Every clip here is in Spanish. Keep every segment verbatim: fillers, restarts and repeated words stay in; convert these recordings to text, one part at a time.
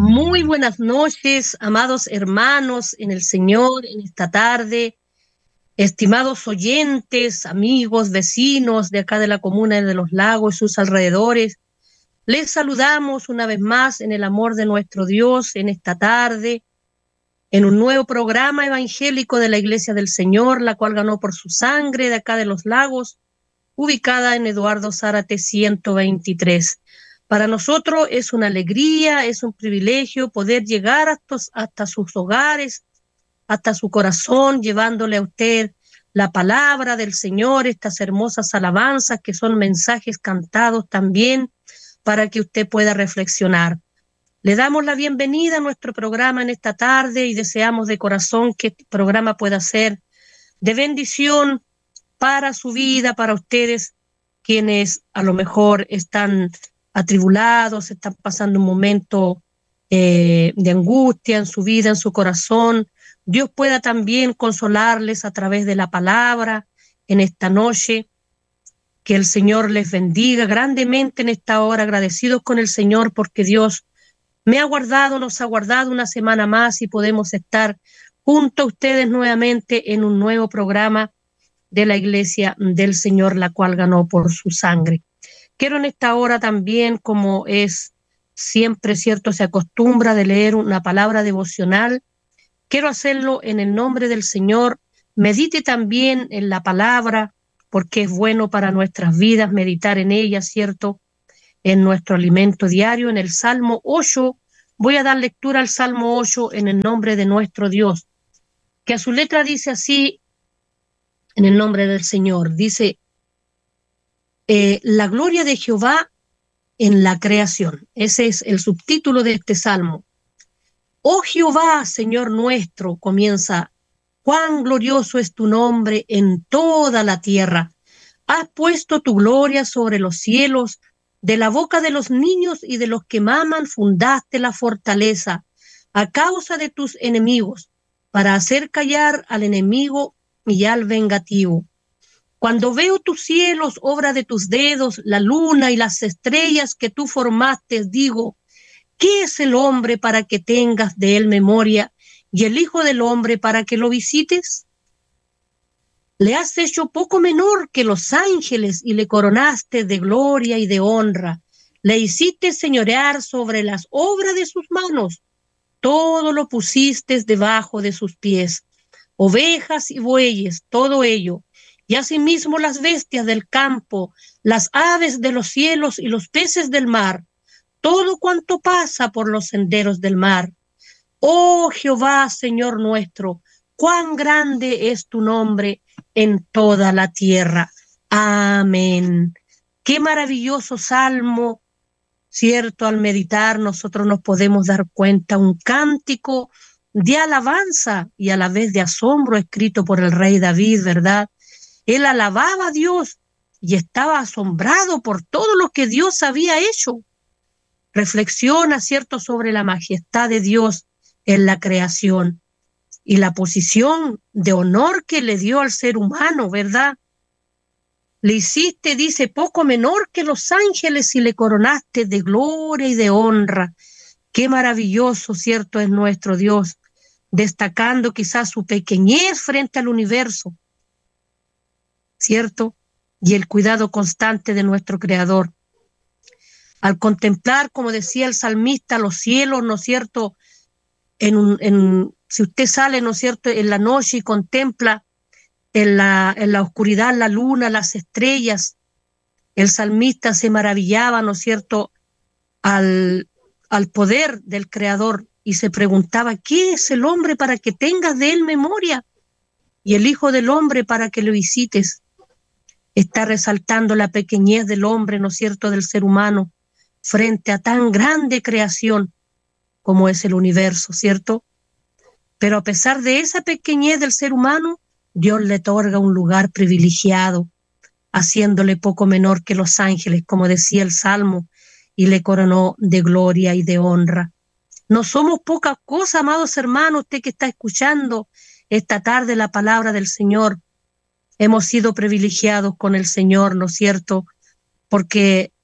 Muy buenas noches, amados hermanos en el Señor, en esta tarde, estimados oyentes, amigos, vecinos de acá de la comuna de Los Lagos y sus alrededores. Les saludamos una vez más en el amor de nuestro Dios en esta tarde, en un nuevo programa evangélico de la Iglesia del Señor, la cual ganó por su sangre de acá de Los Lagos, ubicada en Eduardo Zárate ciento veintitrés. Para nosotros es una alegría, es un privilegio poder llegar hasta, hasta sus hogares, hasta su corazón, llevándole a usted la palabra del Señor, estas hermosas alabanzas que son mensajes cantados también para que usted pueda reflexionar. Le damos la bienvenida a nuestro programa en esta tarde y deseamos de corazón que este programa pueda ser de bendición para su vida, para ustedes, quienes a lo mejor están atribulados, están pasando un momento eh, de angustia en su vida, en su corazón. Dios pueda también consolarles a través de la palabra en esta noche. Que el Señor les bendiga grandemente en esta hora, agradecidos con el Señor porque Dios me ha guardado, nos ha guardado una semana más y podemos estar junto a ustedes nuevamente en un nuevo programa de la Iglesia del Señor, la cual ganó por su sangre. Quiero en esta hora también, como es siempre cierto, se acostumbra de leer una palabra devocional, quiero hacerlo en el nombre del Señor. Medite también en la palabra, porque es bueno para nuestras vidas meditar en ella, cierto, en nuestro alimento diario. En el Salmo ocho, voy a dar lectura al Salmo ocho en el nombre de nuestro Dios, que a su letra dice así, en el nombre del Señor, dice, eh, la gloria de Jehová en la creación. Ese es el subtítulo de este salmo. Oh Jehová, Señor nuestro, comienza, cuán glorioso es tu nombre en toda la tierra. Has puesto tu gloria sobre los cielos, de la boca de los niños y de los que maman fundaste la fortaleza, a causa de tus enemigos, para hacer callar al enemigo y al vengativo. Cuando veo tus cielos, obra de tus dedos, la luna y las estrellas que tú formaste, digo, ¿qué es el hombre para que tengas de él memoria y el hijo del hombre para que lo visites? Le has hecho poco menor que los ángeles y le coronaste de gloria y de honra. Le hiciste señorear sobre las obras de sus manos. Todo lo pusiste debajo de sus pies. Ovejas y bueyes, todo ello. Y asimismo las bestias del campo, las aves de los cielos y los peces del mar, todo cuanto pasa por los senderos del mar. Oh Jehová, Señor nuestro, cuán grande es tu nombre en toda la tierra. Amén. Qué maravilloso salmo, cierto, al meditar nosotros nos podemos dar cuenta, un cántico de alabanza y a la vez de asombro escrito por el rey David, ¿verdad? Él alababa a Dios y estaba asombrado por todo lo que Dios había hecho. Reflexiona, cierto, sobre la majestad de Dios en la creación y la posición de honor que le dio al ser humano, ¿verdad? Le hiciste, dice, poco menor que los ángeles y le coronaste de gloria y de honra. Qué maravilloso, cierto, es nuestro Dios, destacando quizás su pequeñez frente al universo, ¿cierto? Y el cuidado constante de nuestro Creador. Al contemplar, como decía el salmista, los cielos, ¿no es cierto? En un, en, si usted sale, ¿no es cierto?, en la noche y contempla en la, en la oscuridad la luna, las estrellas, el salmista se maravillaba, ¿no es cierto?, al, al poder del Creador y se preguntaba, ¿qué es el hombre para que tengas de él memoria? Y el Hijo del Hombre para que lo visites. Está resaltando la pequeñez del hombre, ¿no es cierto?, del ser humano, frente a tan grande creación como es el universo, ¿cierto? Pero a pesar de esa pequeñez del ser humano, Dios le otorga un lugar privilegiado, haciéndole poco menor que los ángeles, como decía el Salmo, y le coronó de gloria y de honra. No somos pocas cosas, amados hermanos, usted que está escuchando esta tarde la palabra del Señor. Hemos sido privilegiados con el Señor, ¿no es cierto? Porque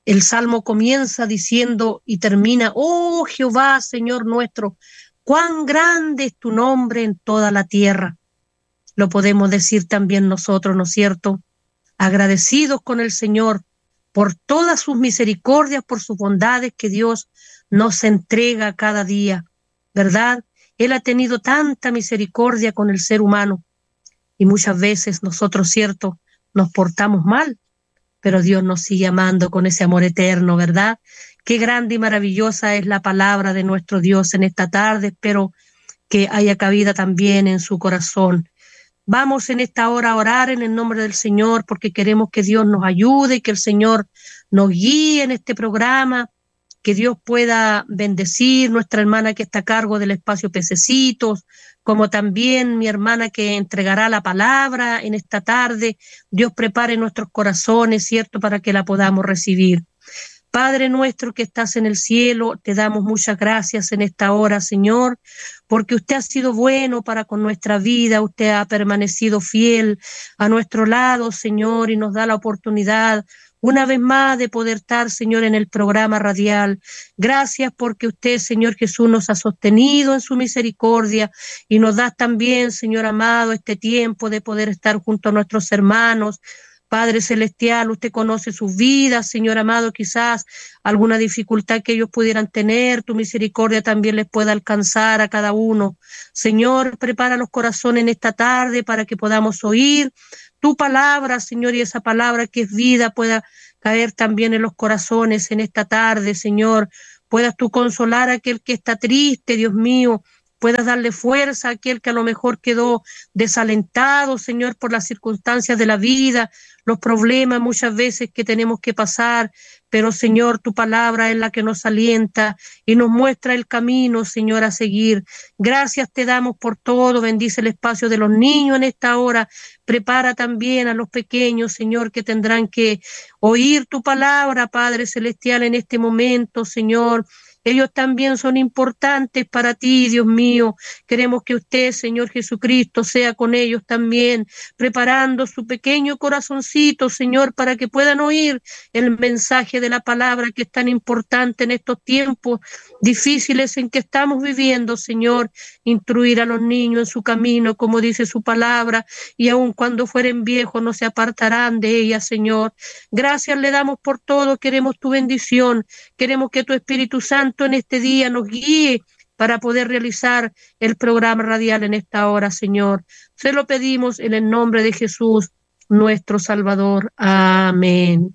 El salmo comienza diciendo y termina: oh Jehová, Señor nuestro, cuán grande es tu nombre en toda la tierra. Lo podemos decir también nosotros, ¿no es cierto? Agradecidos con el Señor por todas sus misericordias, por sus bondades que Dios nos entrega cada día, ¿verdad? Él ha tenido tanta misericordia con el ser humano y muchas veces nosotros, cierto, nos portamos mal, pero Dios nos sigue amando con ese amor eterno, ¿verdad? Qué grande y maravillosa es la palabra de nuestro Dios en esta tarde. Espero que haya cabida también en su corazón. Vamos en esta hora a orar en el nombre del Señor porque queremos que Dios nos ayude, que el Señor nos guíe en este programa, que Dios pueda bendecir nuestra hermana que está a cargo del espacio Pececitos, como también mi hermana que entregará la palabra en esta tarde. Dios prepare nuestros corazones, ¿cierto?, para que la podamos recibir. Padre nuestro que estás en el cielo, te damos muchas gracias en esta hora, Señor, porque usted ha sido bueno para con nuestra vida, usted ha permanecido fiel a nuestro lado, Señor, y nos da la oportunidad una vez más de poder estar, Señor, en el programa radial. Gracias porque usted, Señor Jesús, nos ha sostenido en su misericordia y nos da también, Señor amado, este tiempo de poder estar junto a nuestros hermanos. Padre Celestial, usted conoce sus vidas, Señor amado, quizás alguna dificultad que ellos pudieran tener, tu misericordia también les pueda alcanzar a cada uno. Señor, prepara los corazones en esta tarde para que podamos oír tu palabra, Señor, y esa palabra que es vida pueda caer también en los corazones en esta tarde, Señor. Puedas tú consolar a aquel que está triste, Dios mío, puedas darle fuerza a aquel que a lo mejor quedó desalentado, Señor, por las circunstancias de la vida, los problemas muchas veces que tenemos que pasar, pero Señor, tu palabra es la que nos alienta y nos muestra el camino, Señor, a seguir. Gracias te damos por todo, bendice el espacio de los niños en esta hora, prepara también a los pequeños, Señor, que tendrán que oír tu palabra, Padre Celestial, en este momento, Señor. Ellos también son importantes para ti, Dios mío. Queremos que usted, Señor Jesucristo, sea con ellos también, preparando su pequeño corazoncito, Señor, para que puedan oír el mensaje de la palabra que es tan importante en estos tiempos difíciles en que estamos viviendo, Señor. Instruir a los niños en su camino, como dice su palabra, y aun cuando fueren viejos no se apartarán de ella, Señor. Gracias le damos por todo, queremos tu bendición, queremos que tu Espíritu Santo en este día nos guíe para poder realizar el programa radial en esta hora, Señor. Se lo pedimos en el nombre de Jesús, nuestro Salvador. Amén.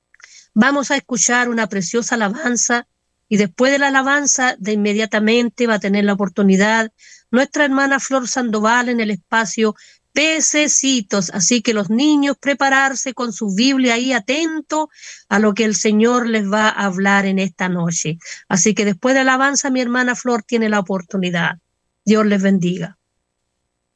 Vamos a escuchar una preciosa alabanza y después de la alabanza, de inmediatamente va a tener la oportunidad nuestra hermana Flor Sandoval en el espacio Pececitos. Así que los niños prepararse con su Biblia ahí atento a lo que el Señor les va a hablar en esta noche. Así que después de la alabanza, mi hermana Flor tiene la oportunidad. Dios les bendiga.